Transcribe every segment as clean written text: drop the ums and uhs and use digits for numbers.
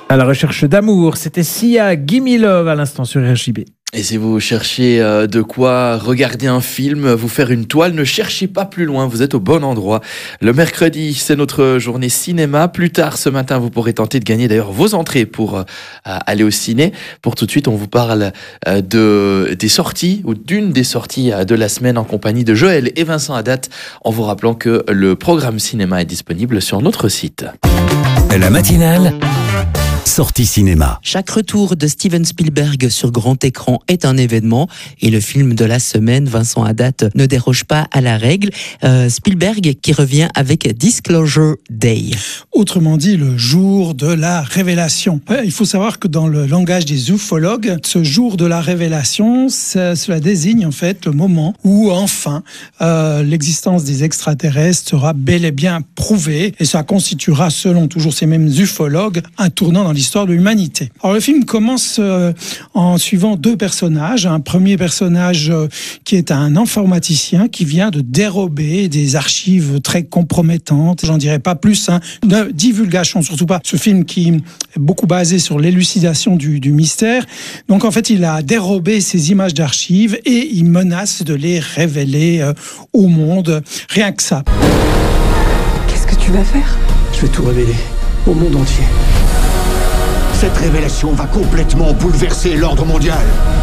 À la recherche d'amour, c'était Sia, Gimme Love à l'instant sur RJB. Et si vous cherchez de quoi regarder un film, vous faire une toile, ne cherchez pas plus loin, vous êtes au bon endroit. Le mercredi, c'est notre journée cinéma. Plus tard ce matin, vous pourrez tenter de gagner d'ailleurs vos entrées pour aller au ciné. Pour tout de suite, on vous parle des sorties ou d'une des sorties de la semaine en compagnie de Joël et Vincent Haddad, en vous rappelant que le programme cinéma est disponible sur notre site. La matinale sortie cinéma. Chaque retour de Steven Spielberg sur grand écran est un événement et le film de la semaine, Vincent Haddad, ne déroge pas à la règle. Spielberg qui revient avec Disclosure Day. Autrement dit, le jour de la révélation. Il faut savoir que dans le langage des ufologues, ce jour de la révélation, cela désigne en fait le moment où enfin l'existence des extraterrestres sera bel et bien prouvée et ça constituera, selon toujours ces mêmes ufologues, un tournant dans l'histoire de l'humanité. Alors le film commence en suivant deux personnages. Un premier personnage qui est un informaticien qui vient de dérober des archives très compromettantes. J'en dirai pas plus, ne divulgation surtout pas. Ce film qui est beaucoup basé sur l'élucidation du mystère. Donc en fait, il a dérobé ces images d'archives et il menace de les révéler au monde. Rien que ça. Qu'est-ce que tu vas faire ? Je vais tout révéler au monde entier. Cette révélation va complètement bouleverser l'ordre mondial.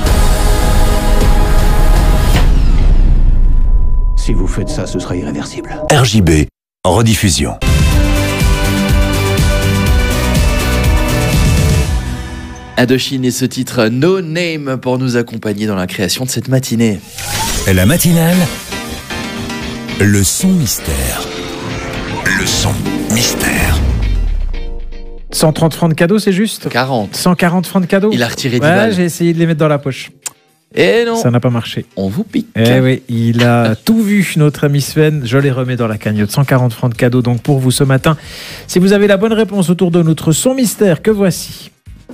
Si vous faites ça, ce sera irréversible. RJB, en rediffusion. Indochine et ce titre No Name pour nous accompagner dans la création de cette matinée. La matinale, le son mystère. Le son mystère. 130 francs de cadeaux, c'est juste ? 40. 140 francs de cadeaux ? Il a retiré 10 Ouais, balles. j'ai essayé de les mettre dans la poche. Et non, Ça n'a pas marché. on vous pique. Eh oui, il a tout vu, notre ami Sven. Je les remets dans la cagnotte. 140 francs de cadeaux donc pour vous ce matin. Si vous avez la bonne réponse autour de notre son mystère, que voici.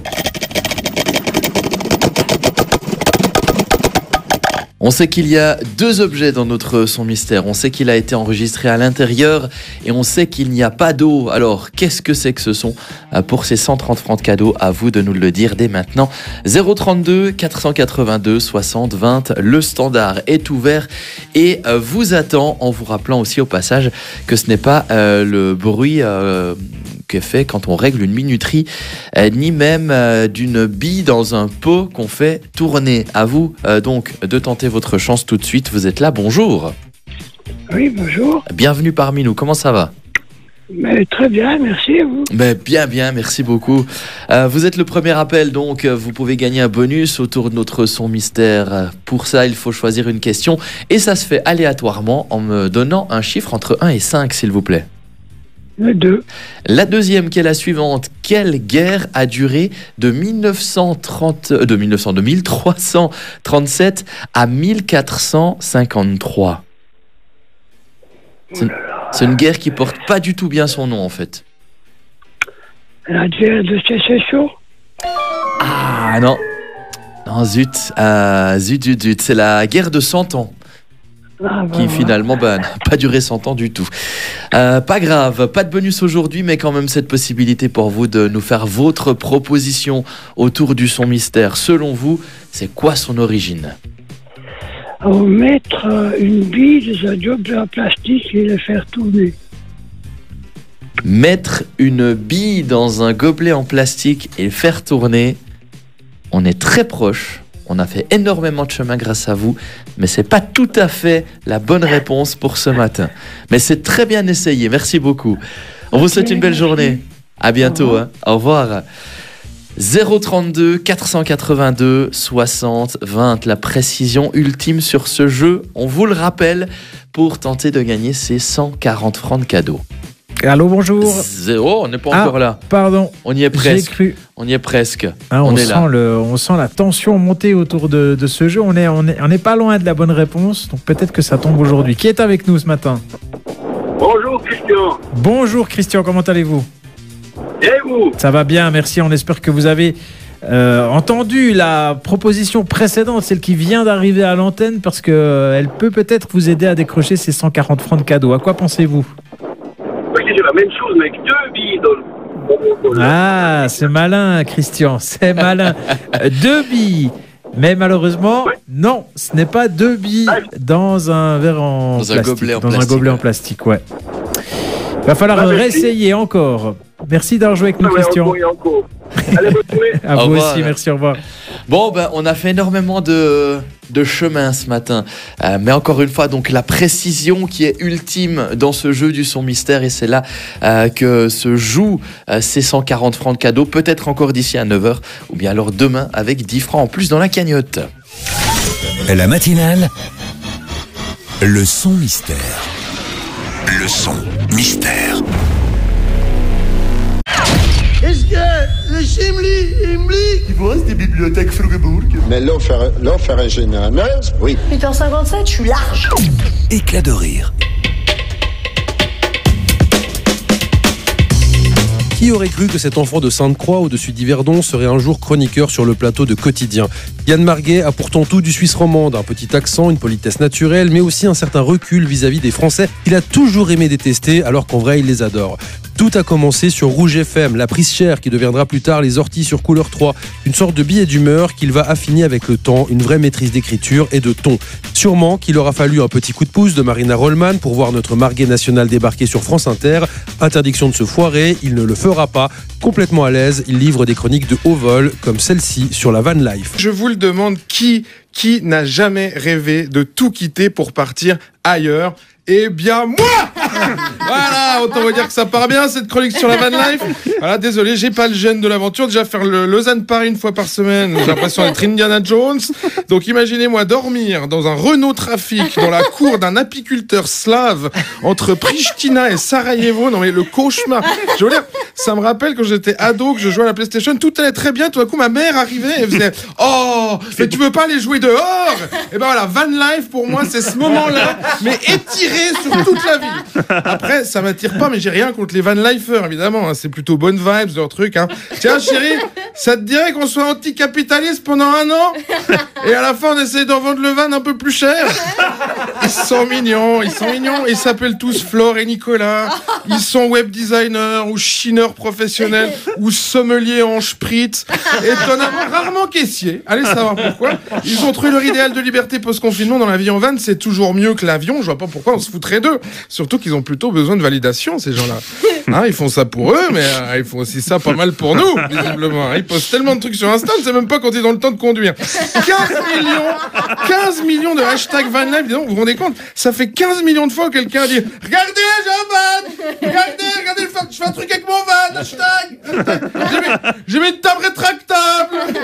On sait qu'il y a deux objets dans notre son mystère. On sait qu'il a été enregistré à l'intérieur et on sait qu'il n'y a pas d'eau. Alors, qu'est-ce que c'est que ce son ? Pour ces 130 francs de cadeaux, à vous de nous le dire dès maintenant. 032 482 60 20. Le standard est ouvert et vous attend en vous rappelant aussi au passage que ce n'est pas le bruit qu'est fait quand on règle une minuterie, ni même d'une bille dans un pot qu'on fait tourner. À vous donc de tenter votre chance tout de suite. Vous êtes là, bonjour. Oui, bonjour. Bienvenue parmi nous, comment ça va ? Mais très bien, merci à vous. Mais bien, merci beaucoup. Vous êtes le premier appel, donc vous pouvez gagner un bonus autour de notre son mystère. Pour ça, il faut choisir une question et ça se fait aléatoirement en me donnant un chiffre entre 1 et 5, s'il vous plaît. Le 2. La deuxième qui est la suivante. Quelle guerre a duré de 1337 à 1453 ? C'est une guerre qui porte pas du tout bien son nom en fait. La guerre de sécession ? Ah non. Non, zut. C'est la guerre de 100 ans. Qui finalement n'a pas duré 100 ans du tout. Pas grave, pas de bonus aujourd'hui, mais quand même cette possibilité pour vous de nous faire votre proposition autour du son mystère. Selon vous, c'est quoi son origine ? Mettre une bille dans un gobelet en plastique et le faire tourner. Mettre une bille dans un gobelet en plastique et le faire tourner, on est très proche. On a fait énormément de chemin grâce à vous, mais c'est pas tout à fait la bonne réponse pour ce matin. Mais c'est très bien essayé, merci beaucoup. On vous souhaite une belle journée. À bientôt. Au revoir. 032 482 60 20. La précision ultime sur ce jeu, on vous le rappelle, pour tenter de gagner ces 140 francs de cadeaux. Allô, bonjour. On n'est pas encore là. Pardon. On y est presque. J'ai cru. On y est presque. On sent la tension monter autour de ce jeu. On n'est pas loin de la bonne réponse, donc peut-être que ça tombe aujourd'hui. Qui est avec nous ce matin ? Bonjour Christian. Bonjour Christian, comment allez-vous ? Et vous ? Ça va bien, merci. On espère que vous avez entendu la proposition précédente, celle qui vient d'arriver à l'antenne, parce qu'elle peut-être vous aider à décrocher ces 140 francs de cadeaux. À quoi pensez-vous ? Moi, je dis la même chose, mais avec deux billes Ah, c'est malin, Christian, c'est malin. 2 billes. Mais malheureusement, non, ce n'est pas 2 billes dans un verre en plastique. Dans un gobelet en plastique, ouais. Il va falloir réessayer encore. Merci d'avoir joué avec nous, Christian. Allez, bonne journée. À vous aussi, merci, au revoir. Bon, on a fait énormément de chemin ce matin. Mais encore une fois, donc la précision qui est ultime dans ce jeu du son mystère. Et c'est là que se jouent ces 140 francs de cadeau. Peut-être encore d'ici à 9h. Ou bien alors demain avec 10 francs en plus dans la cagnotte. La matinale, le son mystère. Le son mystère. Est-ce que le Chimli, il vous reste des bibliothèques Frugeburg? Mais l'offre est généreuse, oui. 8h57, je suis large. Éclat de rire. Qui aurait cru que cet enfant de Sainte-Croix au-dessus d'Yverdon serait un jour chroniqueur sur le plateau de Quotidien? Yann Marguet a pourtant tout du Suisse romande, un petit accent, une politesse naturelle, mais aussi un certain recul vis-à-vis des Français qu'il a toujours aimé détester alors qu'en vrai il les adore. Tout a commencé sur Rouge FM, la prise chère qui deviendra plus tard les orties sur Couleur 3, une sorte de billet d'humeur qu'il va affiner avec le temps, une vraie maîtrise d'écriture et de ton. Sûrement qu'il aura fallu un petit coup de pouce de Marina Rollman pour voir notre Marguet national débarquer sur France Inter. Interdiction de se foirer, il ne le fera pas. Complètement à l'aise, il livre des chroniques de haut vol comme celle-ci sur la van life. Je vous le demande, qui n'a jamais rêvé de tout quitter pour partir ailleurs? Eh bien moi. Voilà, autant vous dire que ça part bien cette chronique sur la van life. Voilà, désolé, j'ai pas le gène de l'aventure. Déjà faire le Lausanne-Paris une fois par semaine, j'ai l'impression d'être Indiana Jones. Donc imaginez-moi dormir dans un Renault Trafic dans la cour d'un apiculteur slave entre Pristina et Sarajevo. Non mais le cauchemar. Je veux dire, ça me rappelle quand j'étais ado, que je jouais à la PlayStation, tout allait très bien. Tout d'un coup, ma mère arrivait et faisait « Oh, mais tu veux pas aller jouer dehors ?» Et ben voilà, van life pour moi, c'est ce moment-là, mais étiré sur toute la vie. Après, ça m'attire pas, mais j'ai rien contre les van lifers, évidemment. Hein. C'est plutôt bonne vibes, leur truc. Hein. Tiens, chérie, ça te dirait qu'on soit anticapitaliste pendant 1 an? Et à la fin, on essaye d'en vendre le van un peu plus cher? Ils sont mignons. Ils s'appellent tous Flore et Nicolas. Ils sont web designers ou chineurs professionnels ou sommeliers en spritz. Étonnamment, rarement caissiers. Allez savoir pourquoi. Ils ont trouvé leur idéal de liberté post-confinement dans la vie en van. C'est toujours mieux que l'avion. Je vois pas pourquoi on se foutrait d'eux. Surtout qu'ils ont plutôt besoin de validation, ces gens-là. Hein, ils font ça pour eux, mais ils font aussi ça pas mal pour nous, visiblement. Ils postent tellement de trucs sur Insta, on sait même pas quand ils ont le temps de conduire. 15 millions de hashtags van life, dis donc, vous vous rendez compte? Ça fait 15 millions de fois que quelqu'un dit « Regardez, j'ai un van! Regardez, je fais un truc avec mon van, hashtag! J'ai mis une table rétractable! »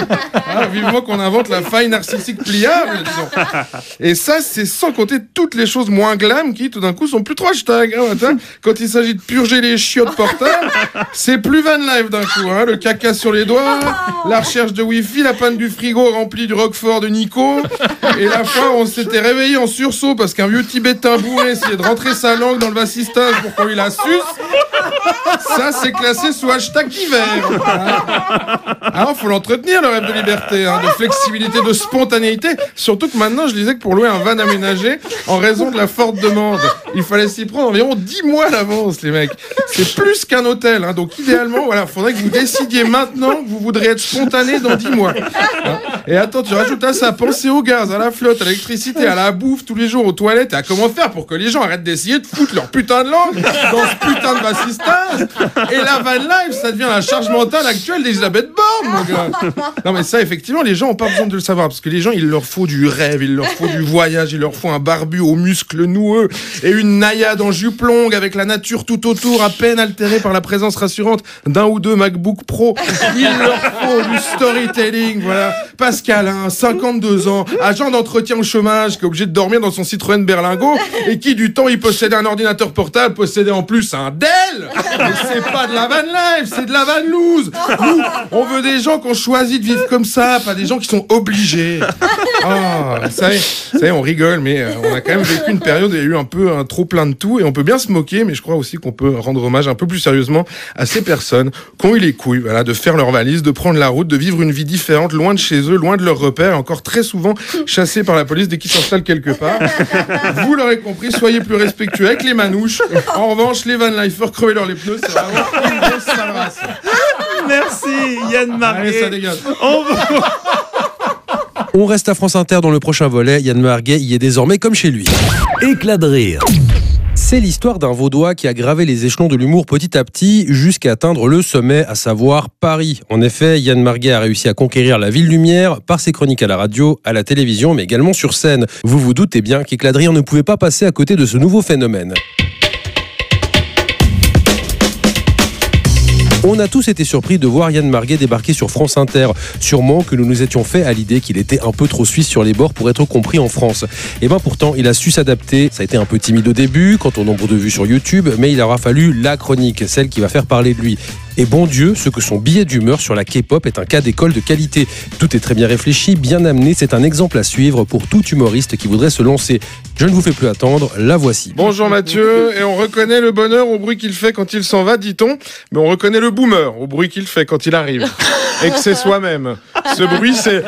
Vivement qu'on invente la faille narcissique pliable, disons. Et ça, c'est sans compter toutes les choses moins glam qui, tout d'un coup, sont plus trop hashtag. Hein, quand il s'agit de purger les chiottes portables, c'est plus van life d'un coup. Hein, le caca sur les doigts, la recherche de wifi, la panne du frigo remplie du Roquefort de Nico, et la fois on s'était réveillé en sursaut parce qu'un vieux Tibétain bourré essayait de rentrer sa langue dans le vasistage pour qu'on lui la suce. Ça, c'est classé sous hashtag hiver. Alors, faut l'entretenir, le rêve de liberté, hein, de flexibilité, de spontanéité. Surtout que maintenant, je disais que pour louer un van aménagé, en raison de la forte demande, il fallait s'y prendre environ 10 mois à l'avance, les mecs. C'est plus qu'un hôtel. Hein. Donc, idéalement, voilà, faudrait que vous décidiez maintenant que vous voudriez être spontané dans 10 mois. Hein. Et attends, tu rajoutes à ça, pensez au gaz, à la flotte, à l'électricité, à la bouffe tous les jours, aux toilettes, et à comment faire pour que les gens arrêtent d'essayer de foutre leur putain de langue dans ce putain de vasistage. Et la van life, ça devient la charge mentale actuelle d'Elisabeth Borne, mon gars. Non, mais ça, effectivement, les gens ont pas besoin de le savoir, parce que les gens, il leur faut du rêve, il leur faut du voyage, il leur faut un barbu aux muscles noueux et une naïade en jupe longue avec la nature tout autour, à peine altérée par la présence rassurante d'un ou deux MacBook Pro. Il leur faut du storytelling, voilà. Pascalin, 52 ans, agent d'entretien au chômage, qui est obligé de dormir dans son Citroën Berlingot, et qui, du temps, il possédait un ordinateur portable, possédait en plus un Dell. Mais c'est pas de la van life, c'est de la van loose. Nous, on veut des gens qui ont choisi de vivre comme ça, pas des gens qui sont obligés. Ça y est, on rigole, mais on a quand même vécu une période où il y a eu un peu un trop plein de tout, et on peut bien se moquer, mais je crois aussi qu'on peut rendre hommage un peu plus sérieusement à ces personnes qui ont eu les couilles, voilà, de faire leur valise, de prendre la route, de vivre une vie différente, loin de chez eux, loin de leurs repères, et encore très souvent chassés par la police dès qu'ils s'installent quelque part. Vous l'aurez compris, soyez plus respectueux avec les manouches. En revanche, les Van Lifer, crevez-leur les pneus, c'est vraiment une grosse sale race. Merci Yann Marguet. Allez, ça dégage. On reste à France Inter dans le prochain volet. Yann Marguet y est désormais comme chez lui. Éclat de rire. C'est l'histoire d'un Vaudois qui a gravé les échelons de l'humour petit à petit jusqu'à atteindre le sommet, à savoir Paris. En effet, Yann Marguet a réussi à conquérir la ville lumière par ses chroniques à la radio, à la télévision, mais également sur scène. Vous vous doutez bien qu'Éclat de rire ne pouvait pas passer à côté de ce nouveau phénomène. On a tous été surpris de voir Yann Marguet débarquer sur France Inter. Sûrement que nous nous étions fait à l'idée qu'il était un peu trop suisse sur les bords pour être compris en France. Et bien pourtant, il a su s'adapter. Ça a été un peu timide au début, quant au nombre de vues sur YouTube, mais il aura fallu la chronique, celle qui va faire parler de lui. Et bon Dieu, ce que son billet d'humeur sur la K-pop est un cas d'école de qualité. Tout est très bien réfléchi, bien amené, c'est un exemple à suivre pour tout humoriste qui voudrait se lancer. Je ne vous fais plus attendre, la voici. Bonjour Mathieu, et on reconnaît le bonheur au bruit qu'il fait quand il s'en va, dit-on, mais on reconnaît le boomer au bruit qu'il fait quand il arrive. Et que c'est soi-même. Ce bruit, c'est...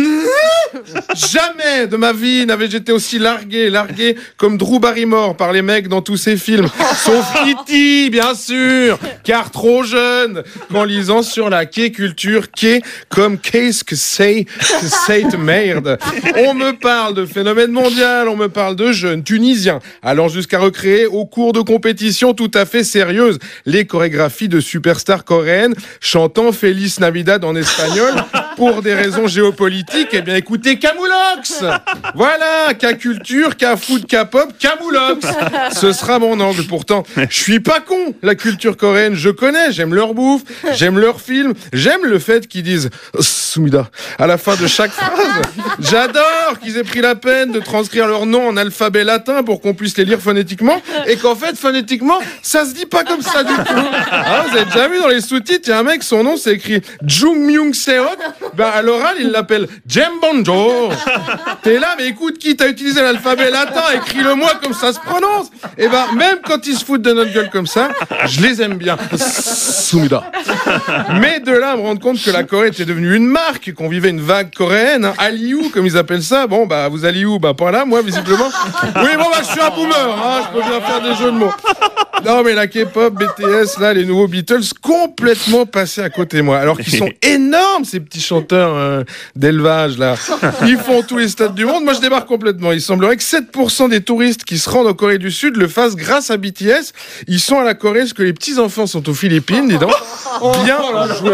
Jamais de ma vie n'avais-je été aussi largué comme Drew Barrymore par les mecs dans tous ces films. Sauf E.T., bien sûr, car trop jeune, qu'en lisant sur la K-culture, K comme qu'est-ce que c'est de merde. On me parle de phénomène mondial, on me parle de jeunes Tunisiens, allant jusqu'à recréer au cours de compétitions tout à fait sérieuses les chorégraphies de superstars coréennes chantant Feliz Navidad en espagnol pour des raisons géopolitiques. Eh bien écoutez, Camoulox. Voilà, K-culture, K-food, K-pop, Camoulox. Ce sera mon angle. Pourtant, je suis pas con. La culture coréenne, je connais. J'aime leur bouffe, j'aime leurs films, j'aime le fait qu'ils disent Sumida à la fin de chaque phrase. J'adore qu'ils aient pris la peine de transcrire leur nom en alphabet latin pour qu'on puisse les lire phonétiquement, et qu'en fait, phonétiquement, ça se dit pas comme ça du tout. Ah, vous avez déjà vu dans les sous-titres, il y a un mec, son nom c'est écrit Jung Myung Seok. Ben, à l'oral, il l'appelle Jembonjo. T'es là, mais écoute, qui t'a utilisé l'alphabet latin, écris-le-moi comme ça se prononce. Et ben, même quand ils se foutent de notre gueule comme ça, je les aime bien. Sumida. Mais de là à me rendre compte que la Corée était devenue une marque, qu'on vivait une vague coréenne, hein, Hallyu, comme ils appellent ça. Bon, bah, vous Hallyu, bah, pas là, moi, visiblement. Oui, bon, bah, je suis un boomer, hein, je peux bien faire des jeux de mots. Non, mais la K-pop, BTS, là, les nouveaux Beatles, complètement passés à côté de moi. Alors qu'ils sont énormes, ces petits chanteurs d'élevage, là. Ils font tous les stades du monde. Moi, je débarque complètement. Il semblerait que 7% des touristes qui se rendent en Corée du Sud le fassent grâce à BTS. Ils sont à la Corée, ce que les petits-enfants sont aux Philippines, dis donc. Bien joué.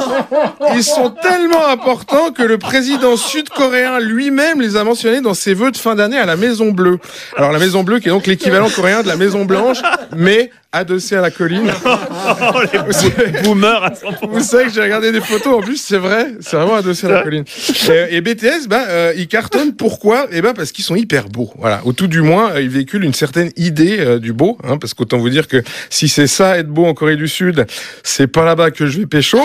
Ils sont tellement importants que le président sud-coréen lui-même les a mentionnés dans ses vœux de fin d'année à la Maison Bleue. Alors, la Maison Bleue, qui est donc l'équivalent coréen de la Maison Blanche, mais adossé à la colline. Boomer à 100%. Vous savez que j'ai regardé des photos, en plus c'est vrai, c'est vraiment adossé à la colline. Et BTS, ils cartonnent, pourquoi ? Parce qu'ils sont hyper beaux. Voilà. Au tout du moins, ils véhiculent une certaine idée du beau, hein, parce qu'autant vous dire que si c'est ça être beau en Corée du Sud, c'est pas là-bas que je vais pécho.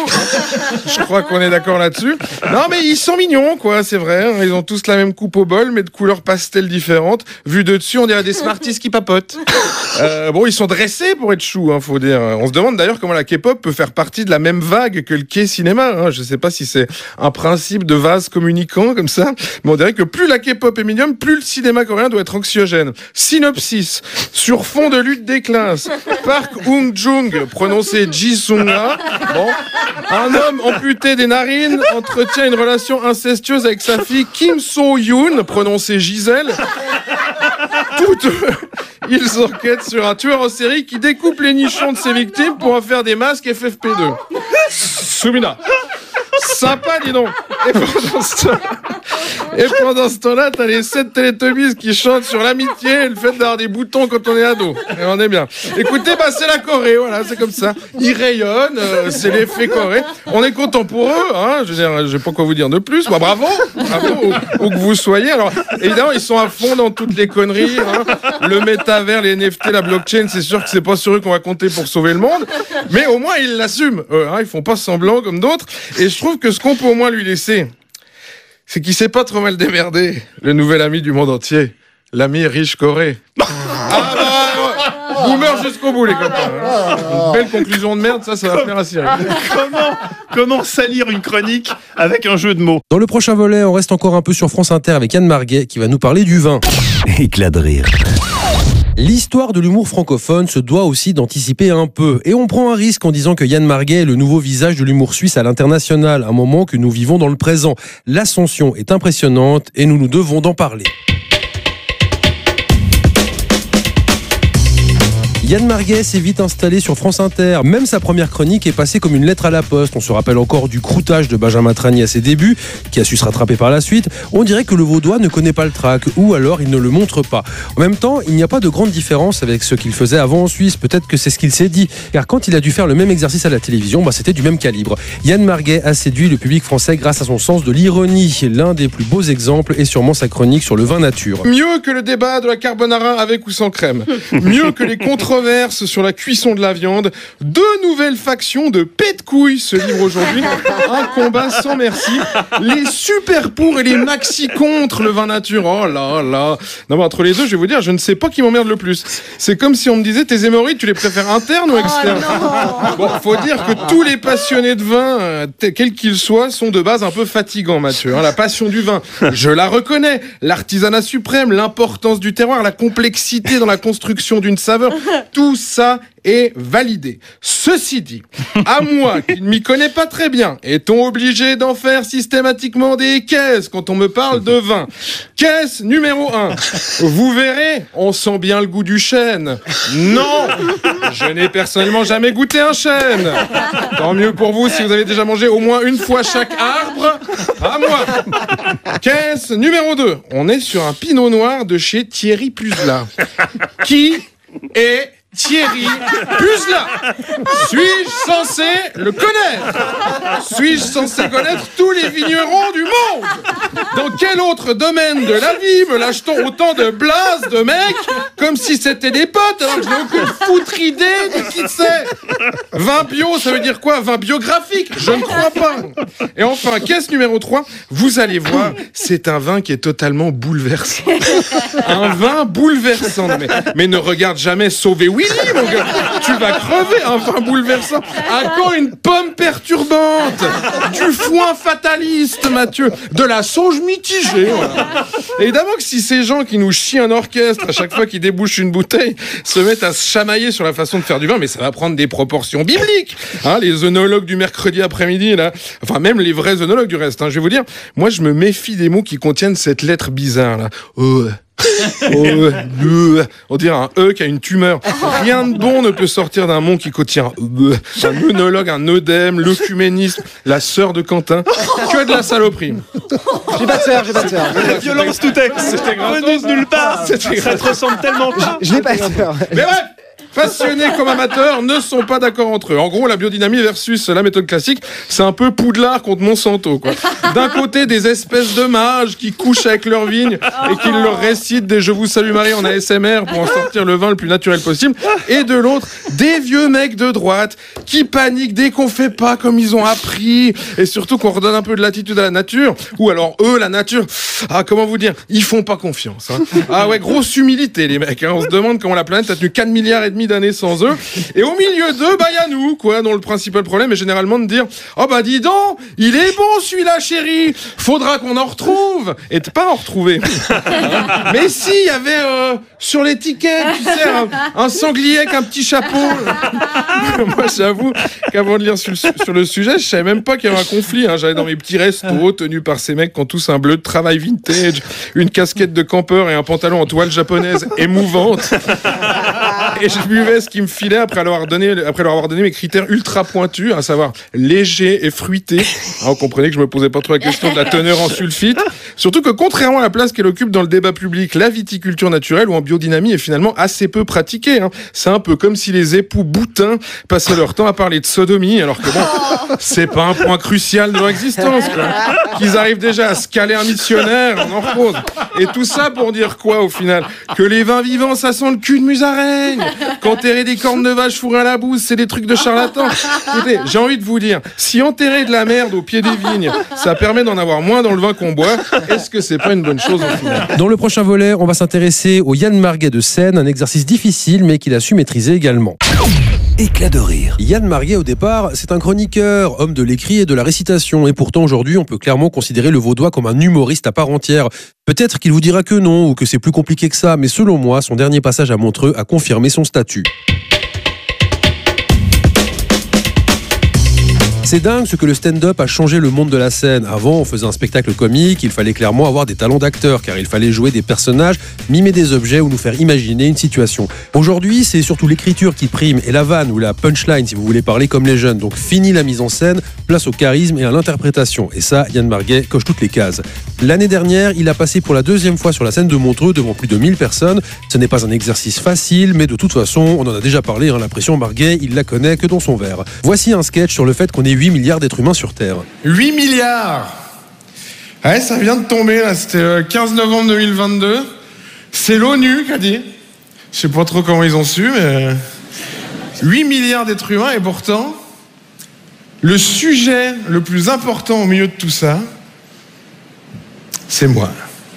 Je crois qu'on est d'accord là-dessus. Non, mais ils sont mignons, quoi, c'est vrai. Hein. Ils ont tous la même coupe au bol, mais de couleurs pastel différentes. Vu de dessus, on dirait des Smarties qui papotent. Bon, ils sont dressés pour être chou, hein, faut dire. On se demande d'ailleurs comment la K-pop peut faire partie de la même vague que le K-cinéma. Hein. Je sais pas si c'est un principe de vase communicant comme ça, mais on dirait que plus la K-pop est mignonne, plus le cinéma coréen doit être anxiogène. Synopsis. Sur fond de lutte des classes, Park Eun-jung, prononcé Ji-sunga, bon, un homme amputé des narines entretient une relation incestueuse avec sa fille Kim So-yoon, prononcé Gisèle. Toutes ils enquêtent sur un tueur en série qui découpe les nichons de ses victimes pour en faire des masques FFP2. Sumina. Sympa, dis donc. Et pendant ce temps, Et pendant ce temps-là, t'as les 7 Teletubbies qui chantent sur l'amitié et le fait d'avoir des boutons quand on est ado. Et on est bien. Écoutez, c'est la Corée, voilà, c'est comme ça. Ils rayonnent, c'est l'effet Corée. On est content pour eux, hein. Je veux dire, je sais pas quoi vous dire de plus. Bravo, où que vous soyez. Alors, évidemment, ils sont à fond dans toutes les conneries, hein. Le métavers, les NFT, la blockchain, c'est sûr que c'est pas sur eux qu'on va compter pour sauver le monde. Mais au moins, ils l'assument. Ils font pas semblant comme d'autres. Et je trouve que ce qu'on peut au moins lui laisser, c'est qu'il s'est pas trop mal démerdé, le nouvel ami du monde entier, l'ami riche Corée. Boomer jusqu'au bout, les copains. Une belle conclusion de merde, ça va plaire à Cyril. Comment salir une chronique avec un jeu de mots? Dans le prochain volet, on reste encore un peu sur France Inter avec Yann Marguet qui va nous parler du vin. Éclat de rire. L'histoire de l'humour francophone se doit aussi d'anticiper un peu. Et on prend un risque en disant que Yann Marguet est le nouveau visage de l'humour suisse à l'international, un moment que nous vivons dans le présent. L'ascension est impressionnante et nous nous devons d'en parler. Yann Marguet s'est vite installé sur France Inter. Même sa première chronique est passée comme une lettre à la poste. On se rappelle encore du croûtage de Benjamin Tranier à ses débuts, qui a su se rattraper par la suite. On dirait que le Vaudois ne connaît pas le trac, ou alors il ne le montre pas. En même temps, il n'y a pas de grande différence avec ce qu'il faisait avant en Suisse. Peut-être que c'est ce qu'il s'est dit. Car quand il a dû faire le même exercice à la télévision, c'était du même calibre. Yann Marguet a séduit le public français grâce à son sens de l'ironie. L'un des plus beaux exemples est sûrement sa chronique sur le vin nature. Mieux que le débat de la carbonara avec ou sans crème. Mieux que les controverses sur la cuisson de la viande. 2 nouvelles factions de pets de couilles se livrent aujourd'hui. Un combat sans merci. Les super pour et les maxi contre le vin nature. Oh là là. Non, mais entre les deux, je vais vous dire, je ne sais pas qui m'emmerde le plus. C'est comme si on me disait, tes hémorroïdes, tu les préfères internes ou externes? Bon, faut dire que tous les passionnés de vin, quels qu'ils soient, sont de base un peu fatigants, Mathieu. La passion du vin, je la reconnais. L'artisanat suprême, l'importance du terroir, la complexité dans la construction d'une saveur. Tout ça est validé. Ceci dit, à moi qui ne m'y connais pas très bien, est-on obligé d'en faire systématiquement des caisses quand on me parle de vin? Caisse numéro 1. Vous verrez, on sent bien le goût du chêne. Non, je n'ai personnellement jamais goûté un chêne. Tant mieux pour vous si vous avez déjà mangé au moins une fois chaque arbre. À moi. Caisse numéro 2. On est sur un pinot noir de chez Thierry Puzla. Qui est Thierry Puzla? Suis-je censé le connaître? Suis-je censé connaître tous les vignerons du monde? Dans quel autre domaine de la vie me lâche-t-on autant de blazes de mecs comme si c'était des potes alors que je n'ai aucune foutre idée de qui c'est? Vin bio, ça veut dire quoi? Vin biographique? Je ne crois pas. Et enfin, caisse numéro 3, vous allez voir, c'est un vin qui est totalement bouleversant. Un vin bouleversant. Mais ne regarde jamais Sauver Willy, mon gars. Tu vas crever, un vin bouleversant. À quand une pomme perturbante? Du foin fataliste, Mathieu. De la sauge mitigée, voilà. Évidemment que si ces gens qui nous chient un orchestre à chaque fois qu'ils débouchent une bouteille se mettent à se chamailler sur la façon de faire du vin, mais ça va prendre des proportions bibliques. Les œnologues du mercredi après-midi, là. Enfin, même les vrais œnologues du reste, je vais vous dire. Moi, je me méfie des mots qui contiennent cette lettre bizarre, là. On dirait un E qui a une tumeur. Rien de bon ne peut sortir d'un mot qui contient un œnologue, un œdème, l'œcuménisme, la sœur de Quentin. Que de la saloperie. J'ai pas de sœur. La violence tout texte. C'était venue de nulle part. Ça te ressemble tellement pas. Je n'ai pas de sœur. Mais bref, passionnés comme amateurs ne sont pas d'accord entre eux. En gros, la biodynamie versus la méthode classique, c'est un peu Poudlard contre Monsanto, quoi. D'un côté, des espèces de mages qui couchent avec leurs vignes et qui leur récitent des Je vous salue Marie en ASMR pour en sortir le vin le plus naturel possible. Et de l'autre, des vieux mecs de droite qui paniquent dès qu'on fait pas comme ils ont appris et surtout qu'on redonne un peu de latitude à la nature. Ou alors, eux, la nature, comment vous dire, ils font pas confiance. Ah ouais, grosse humilité, les mecs. On se demande comment la planète a tenu 4 milliards et demi d'années sans eux. Et au milieu d'eux, y a nous, quoi, dont le principal problème est généralement de dire dis donc, il est bon celui-là, chérie, faudra qu'on en retrouve. Et de pas en retrouver. Mais si, il y avait sur l'étiquette, tu sais, un sanglier avec un petit chapeau. Moi, j'avoue qu'avant de lire sur le sujet, je savais même pas qu'il y avait un conflit. J'allais dans mes petits restos tenus par ces mecs qui ont tous un bleu de travail vintage, une casquette de campeur et un pantalon en toile japonaise émouvante. Et je buvais ce qu'il me filait après leur avoir donné mes critères ultra pointus, à savoir léger et fruité. Alors, vous comprenez que je me posais pas trop la question de la teneur en sulfite. Surtout que contrairement à la place qu'elle occupe dans le débat public, la viticulture naturelle ou en biodynamie est finalement assez peu pratiquée. C'est un peu comme si les époux boutins passaient leur temps à parler de sodomie, alors que bon, c'est pas un point crucial de leur existence, quoi. Qu'ils arrivent déjà à se caler un missionnaire, on en repose. Et tout ça pour dire quoi au final? Que les vins vivants, ça sent le cul de musaraigne. Qu'enterrer des cornes de vache fourrées à la bouse, c'est des trucs de charlatans. Écoutez, j'ai envie de vous dire, si enterrer de la merde au pied des vignes, ça permet d'en avoir moins dans le vin qu'on boit, est-ce que c'est pas une bonne chose au final? Dans le prochain volet, on va s'intéresser au Yann Marguet de Seine, un exercice difficile mais qu'il a su maîtriser également. Éclat de rire. Yann Marguet, au départ, c'est un chroniqueur, homme de l'écrit et de la récitation. Et pourtant, aujourd'hui, on peut clairement considérer le Vaudois comme un humoriste à part entière. Peut-être qu'il vous dira que non, ou que c'est plus compliqué que ça, mais selon moi, son dernier passage à Montreux a confirmé son statut. C'est dingue ce que le stand-up a changé le monde de la scène. Avant, on faisait un spectacle comique, il fallait clairement avoir des talents d'acteur, car il fallait jouer des personnages, mimer des objets ou nous faire imaginer une situation. Aujourd'hui, c'est surtout l'écriture qui prime, et la vanne ou la punchline, si vous voulez parler comme les jeunes. Donc fini la mise en scène, place au charisme et à l'interprétation. Et ça, Yann Marguet coche toutes les cases. L'année dernière, il a passé pour la 2e fois sur la scène de Montreux devant plus de 1000 personnes. Ce n'est pas un exercice facile, mais de toute façon, on en a déjà parlé, la pression Marguet, il la connaît que dans son verre. Voici un sketch sur le fait qu'on est 8 milliards d'êtres humains sur Terre. 8 milliards! Ouais, ça vient de tomber, là. C'était le 15 novembre 2022. C'est l'ONU qui a dit. Je sais pas trop comment ils ont su, mais 8 milliards d'êtres humains, et pourtant, le sujet le plus important au milieu de tout ça, c'est moi.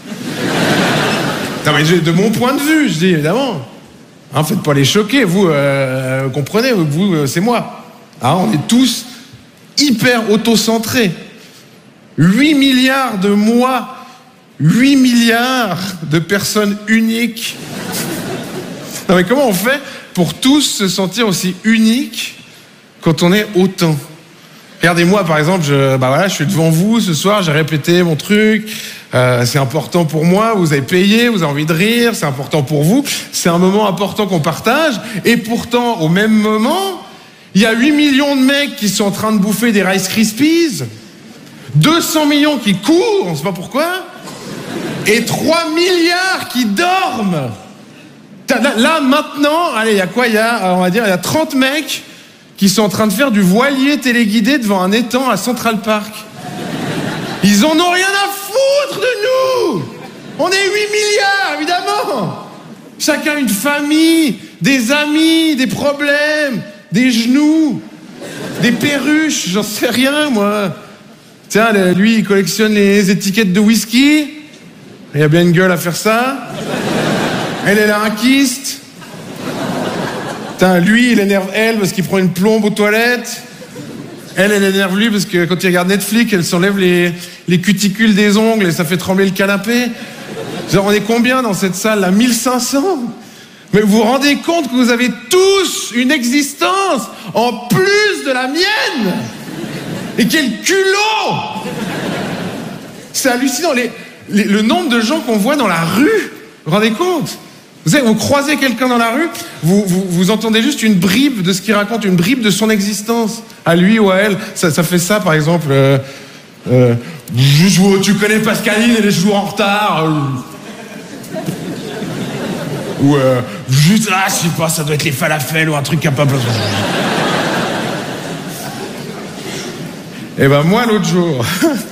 Non, mais de mon point de vue, je dis, évidemment. Faites pas les choquer, vous comprenez, vous, c'est moi. On est tous hyper auto-centrés. 8 milliards de moi, 8 milliards de personnes uniques. Non mais comment on fait pour tous se sentir aussi uniques quand on est autant? Regardez-moi par exemple, je suis devant vous ce soir, j'ai répété mon truc, c'est important pour moi, vous avez payé, vous avez envie de rire, c'est important pour vous, c'est un moment important qu'on partage, et pourtant au même moment, il y a 8 millions de mecs qui sont en train de bouffer des Rice Krispies, 200 millions qui courent, on ne sait pas pourquoi, et 3 milliards qui dorment. Là, maintenant, allez, il y a quoi? Il y a 30 mecs qui sont en train de faire du voilier téléguidé devant un étang à Central Park. Ils en ont rien à foutre de nous. On est 8 milliards, évidemment. Chacun une famille, des amis, des problèmes, des genoux, des perruches, j'en sais rien, moi. Tiens, lui, il collectionne les étiquettes de whisky. Il y a bien une gueule à faire ça. Elle a un kyste. Putain, lui, il énerve elle parce qu'il prend une plombe aux toilettes. Elle énerve lui parce que quand il regarde Netflix, elle s'enlève les cuticules des ongles et ça fait trembler le canapé. Genre, on est combien dans cette salle là? 1500? Mais vous vous rendez compte que vous avez tous une existence en plus de la mienne? Et quel culot! C'est hallucinant, le nombre de gens qu'on voit dans la rue. Vous vous rendez compte? Vous savez, vous croisez quelqu'un dans la rue, vous entendez juste une bribe de ce qu'il raconte, une bribe de son existence, à lui ou à elle. Ça fait ça, par exemple. Tu connais Pascaline, elle est toujours en retard. Ou juste, je sais pas, ça doit être les falafels ou un truc capable. Et ben moi, l'autre jour,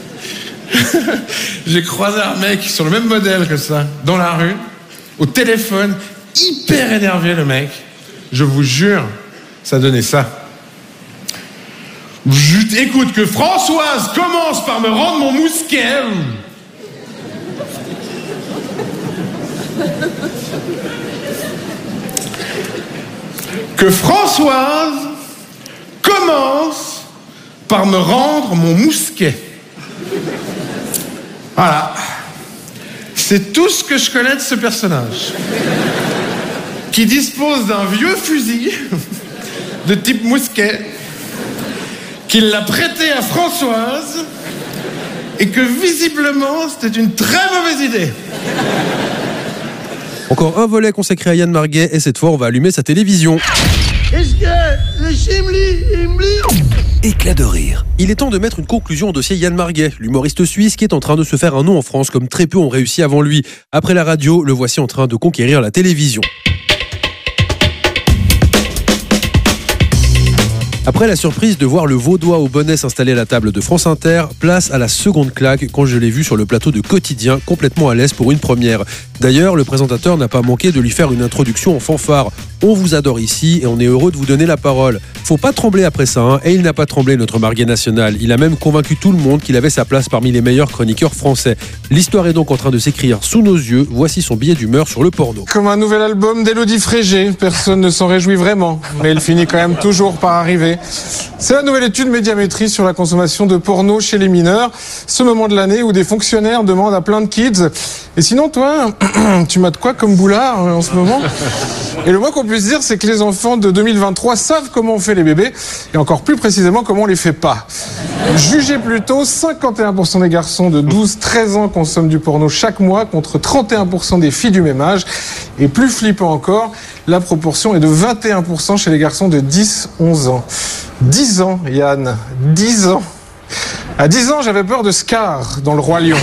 j'ai croisé un mec sur le même modèle que ça, dans la rue, au téléphone, hyper énervé le mec. Je vous jure, ça donnait ça. Écoute, que Françoise commence par me rendre mon mousquet. Que Françoise commence par me rendre mon mousquet. Voilà. C'est tout ce que je connais de ce personnage. Qui dispose d'un vieux fusil de type mousquet, qu'il l'a prêté à Françoise et que visiblement c'était une très mauvaise idée. Encore un volet consacré à Yann Marguet et cette fois on va allumer sa télévision. Est-ce que le chimli, Éclat de rire. Il est temps de mettre une conclusion au dossier Yann Marguet, l'humoriste suisse qui est en train de se faire un nom en France comme très peu ont réussi avant lui. Après la radio, le voici en train de conquérir la télévision. Après la surprise de voir le Vaudois au bonnet s'installer à la table de France Inter, place à la seconde claque quand je l'ai vu sur le plateau de Quotidien, complètement à l'aise pour une première. D'ailleurs, le présentateur n'a pas manqué de lui faire une introduction en fanfare. On vous adore ici et on est heureux de vous donner la parole. Faut pas trembler après ça, hein, et il n'a pas tremblé notre Marguet national. Il a même convaincu tout le monde qu'il avait sa place parmi les meilleurs chroniqueurs français. L'histoire est donc en train de s'écrire sous nos yeux. Voici son billet d'humeur sur le porno. Comme un nouvel album d'Élodie Frégé, personne ne s'en réjouit vraiment, mais il finit quand même toujours par arriver. C'est la nouvelle étude Médiamétrie sur la consommation de porno chez les mineurs, ce moment de l'année où des fonctionnaires demandent à plein de kids « Et sinon toi, tu mates quoi comme boulard en ce moment ?» Et le moins qu'on puisse dire, c'est que les enfants de 2023 savent comment on fait les bébés, et encore plus précisément comment on les fait pas. Jugez plutôt, 51% des garçons de 12-13 ans consomment du porno chaque mois, contre 31% des filles du même âge. Et plus flippant encore, la proportion est de 21% chez les garçons de 10-11 ans. 10 ans, Yann, 10 ans. À 10 ans, j'avais peur de Scar dans Le Roi Lion.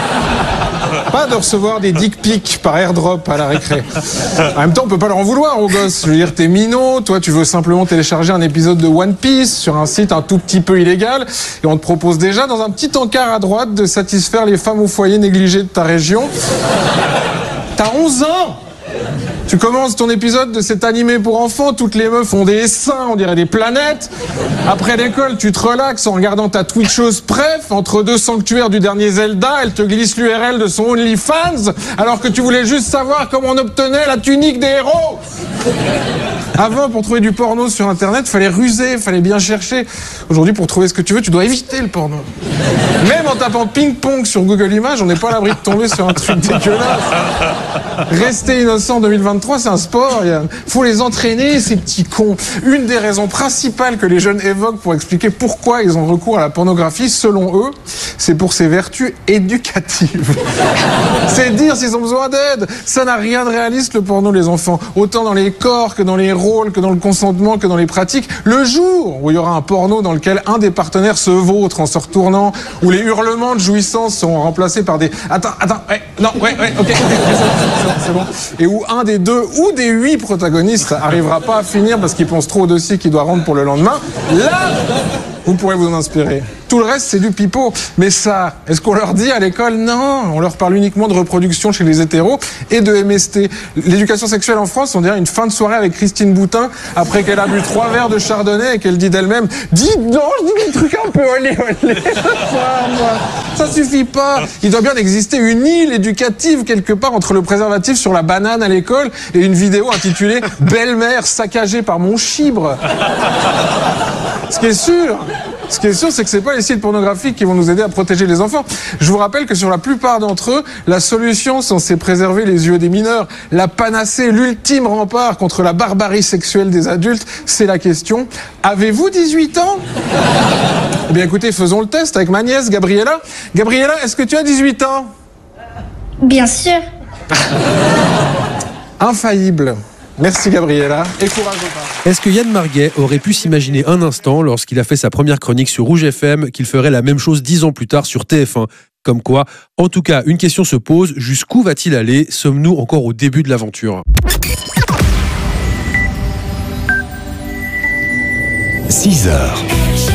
Pas de recevoir des dick pics par airdrop à la récré. En même temps, on peut pas leur en vouloir aux gosses. Je veux dire, t'es minot, toi tu veux simplement télécharger un épisode de One Piece sur un site un tout petit peu illégal et on te propose déjà dans un petit encart à droite de satisfaire les femmes au foyer négligées de ta région. T'as 11 ans! Tu commences ton épisode de cet animé pour enfants, toutes les meufs ont des seins, on dirait des planètes. Après l'école, tu te relaxes en regardant ta Twitcheuse préf, entre deux sanctuaires du dernier Zelda, elle te glisse l'URL de son OnlyFans, alors que tu voulais juste savoir comment on obtenait la tunique des héros. Avant, pour trouver du porno sur Internet, fallait ruser, fallait bien chercher. Aujourd'hui, pour trouver ce que tu veux, tu dois éviter le porno. Même en tapant ping-pong sur Google Images, on n'est pas à l'abri de tomber sur un truc dégueulasse. Rester innocent en 2023, c'est un sport, Yann. Faut les entraîner, ces petits cons. Une des raisons principales que les jeunes évoquent pour expliquer pourquoi ils ont recours à la pornographie, selon eux, c'est pour ses vertus éducatives. C'est dire s'ils ont besoin d'aide. Ça n'a rien de réaliste, le porno, les enfants. Autant dans les corps que dans les rôles, que dans le consentement, que dans les pratiques. Le jour où il y aura un porno dans lequel un des partenaires se vautre en se retournant, où les hurlements de jouissance seront remplacés par des « Attends, ok, c'est bon ». Et où un des 2 ou des 8 protagonistes n'arrivera pas à finir parce qu'il pense trop au dossier qu'il doit rendre pour le lendemain, là, vous pourrez vous en inspirer. Tout le reste, c'est du pipeau. Mais ça, est-ce qu'on leur dit à l'école? Non, on leur parle uniquement de reproduction chez les hétéros et de MST. L'éducation sexuelle en France, on dirait une fin de soirée avec Christine Boutin, après qu'elle a bu 3 verres de chardonnay et qu'elle dit d'elle-même « Dis donc, je dis des trucs un peu olé. Ça suffit pas. Il doit bien exister une île éducative quelque part entre le préservatif sur la banane à l'école et une vidéo intitulée « Belle-mère saccagée par mon chibre ». Ce qui est sûr, c'est que c'est pas les sites pornographiques qui vont nous aider à protéger les enfants. Je vous rappelle que sur la plupart d'entre eux, la solution censée préserver les yeux des mineurs, la panacée, l'ultime rempart contre la barbarie sexuelle des adultes, c'est la question « Avez-vous 18 ans ?» Eh bien écoutez, faisons le test avec ma nièce Gabriella. Gabriella, est-ce que tu as 18 ans? Bien sûr. Infaillible. Merci Gabriella, et courage au pas. Est-ce que Yann Marguet aurait pu s'imaginer un instant, lorsqu'il a fait sa première chronique sur Rouge FM, qu'il ferait la même chose 10 ans plus tard sur TF1 ? Comme quoi, en tout cas, une question se pose, jusqu'où va-t-il aller ? Sommes-nous encore au début de l'aventure ? 6h.